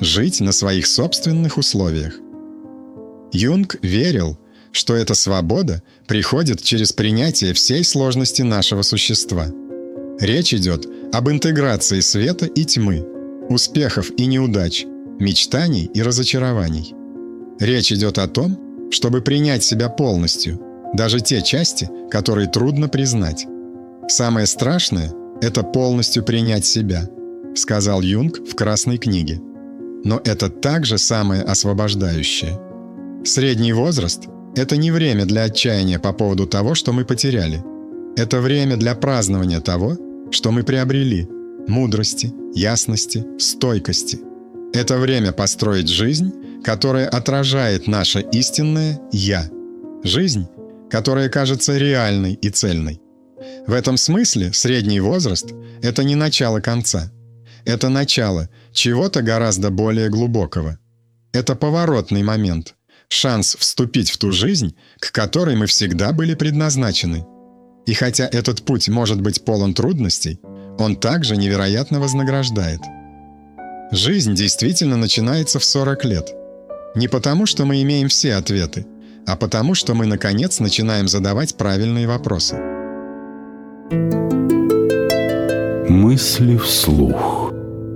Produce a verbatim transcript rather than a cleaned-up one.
жить на своих собственных условиях. Юнг верил, что эта свобода приходит через принятие всей сложности нашего существа. Речь идет об интеграции света и тьмы, успехов и неудач, мечтаний и разочарований. Речь идет о том, чтобы принять себя полностью, даже те части, которые трудно признать. «Самое страшное — это полностью принять себя», — сказал Юнг в «Красной книге». Но это также самое освобождающее. Средний возраст — это не время для отчаяния по поводу того, что мы потеряли. Это время для празднования того, что мы приобрели — мудрости, ясности, стойкости. Это время построить жизнь, которая отражает наше истинное «Я». Жизнь, которая кажется реальной и цельной. В этом смысле средний возраст — это не начало конца. Это начало чего-то гораздо более глубокого. Это поворотный момент, шанс вступить в ту жизнь, к которой мы всегда были предназначены. И хотя этот путь может быть полон трудностей, он также невероятно вознаграждает. Жизнь действительно начинается в сорок лет. Не потому, что мы имеем все ответы, а потому, что мы, наконец, начинаем задавать правильные вопросы. Мысли вслух.